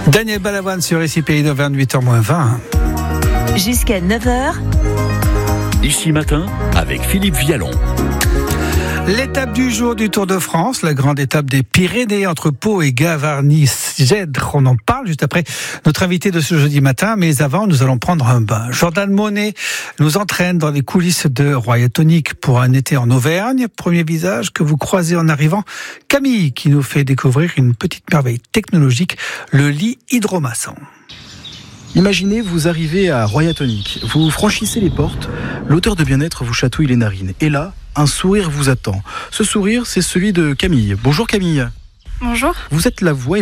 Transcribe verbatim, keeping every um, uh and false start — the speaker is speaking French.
Daniel Balavoine sur R C P d'Auvergne, huit heures moins vingt. Jusqu'à neuf heures. Ici matin, avec Philippe Vialon. L'étape du jour du Tour de France, la grande étape des Pyrénées entre Pau et Gavarnie-Gèdre. On en parle juste après notre invité de ce jeudi matin, mais avant, nous allons prendre un bain. Jordan Monet nous entraîne dans les coulisses de Roya Tonic pour un été en Auvergne. Premier visage que vous croisez en arrivant, Camille, qui nous fait découvrir une petite merveille technologique, le lit hydromassant. Imaginez, vous arrivez à Roya Tonic, vous franchissez les portes, l'odeur de bien-être vous chatouille les narines. Et là, un sourire vous attend. Ce sourire, c'est celui de Camille. Bonjour Camille. Bonjour. Vous êtes la voix